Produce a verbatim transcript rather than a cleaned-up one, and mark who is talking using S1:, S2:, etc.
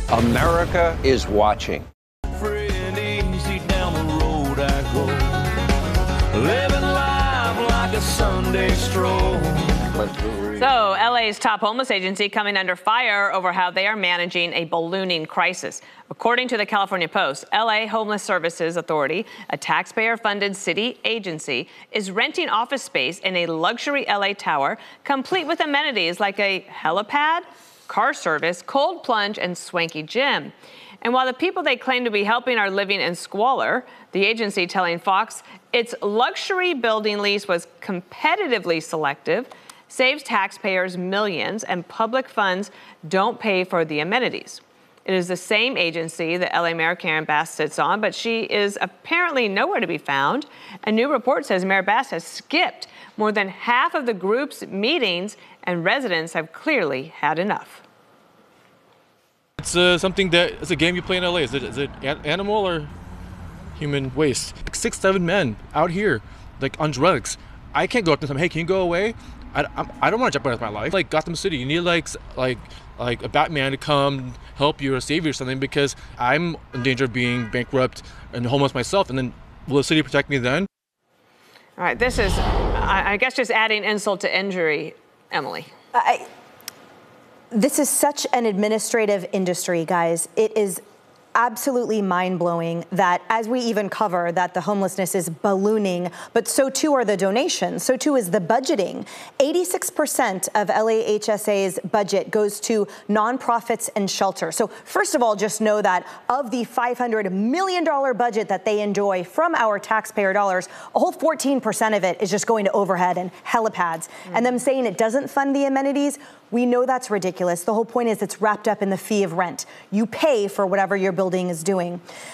S1: America is watching.
S2: Free and easy down the road I go, living life like a Sunday stroll.
S3: So, L A's top homeless agency coming under fire over how they are managing a ballooning crisis. According to the California Post, L A Homeless Services Authority, a taxpayer-funded city agency, is renting office space in a luxury L A tower, complete with amenities like a helipad, car service, cold plunge, and swanky gym. And while the people they claim to be helping are living in squalor, the agency telling Fox its luxury building lease was competitively selective, saves taxpayers millions, and public funds don't pay for the amenities. It is the same agency that L A Mayor Karen Bass sits on, but she is apparently nowhere to be found. A new report says Mayor Bass has skipped more than half of the group's meetings, and residents have clearly had enough.
S4: It's uh, something that, it's a game you play in L A. Is it, is it animal or human waste? Like six, seven men out here, like on drugs. I can't go up to them, hey, can you go away? I, I'm, I don't want to jeopardize my life. Like Gotham City, you need like like like a Batman to come help you or save you or something, because I'm in danger of being bankrupt and homeless myself. And then will the city protect me then?
S3: All right, this is, I, I guess, just adding insult to injury, Emily.
S5: I, this is such an administrative industry, guys. It is absolutely mind-blowing that, as we even cover, that the homelessness is ballooning, but so too are the donations, so too is the budgeting. eighty-six percent of L A H S A's budget goes to nonprofits and shelter. So first of all, just know that of the five hundred million dollars budget that they enjoy from our taxpayer dollars, a whole fourteen percent of it is just going to overhead and helipads. Mm-hmm. And them saying it doesn't fund the amenities, we know that's ridiculous. The whole point is it's wrapped up in the fee of rent. You pay for whatever your building is doing.